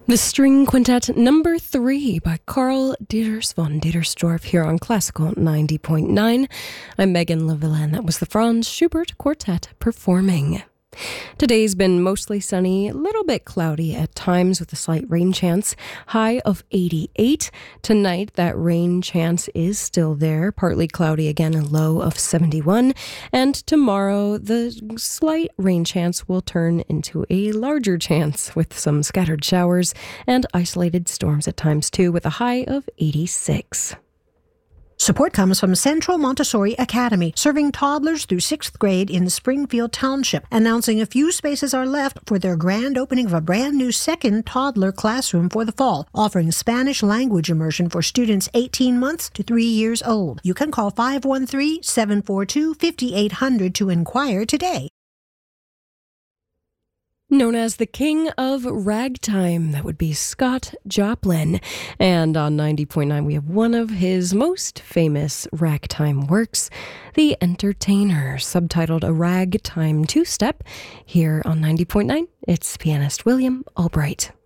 The String Quintet number 3 by Carl Dieters von Dietersdorf here on Classical 90.9. I'm Megan Levillain. That was the Franz Schubert Quartet performing. Today's been mostly sunny, a little bit cloudy at times with a slight rain chance, high of 88. Tonight, that rain chance is still there, partly cloudy again, a low of 71. And tomorrow, the slight rain chance will turn into a larger chance with some scattered showers and isolated storms at times too, with a high of 86. Support comes from Central Montessori Academy, serving toddlers through 6th grade in Springfield Township, announcing a few spaces are left for their grand opening of a brand new second toddler classroom for the fall, offering Spanish language immersion for students 18 months to 3 years old. You can call 513-742-5800 to inquire today. Known as the King of Ragtime, that would be Scott Joplin. And on 90.9, we have one of his most famous ragtime works, The Entertainer, subtitled A Ragtime Two-Step. Here on 90.9, it's pianist William Albright.